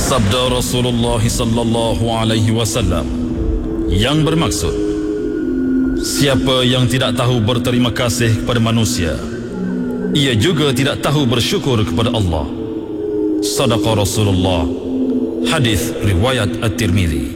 Sabda Rasulullah sallallahu alaihi wasallam yang bermaksud, siapa yang tidak tahu berterima kasih kepada manusia, ia juga tidak tahu bersyukur kepada Allah. Sadaqa Rasulullah. Hadis riwayat At-Tirmidzi.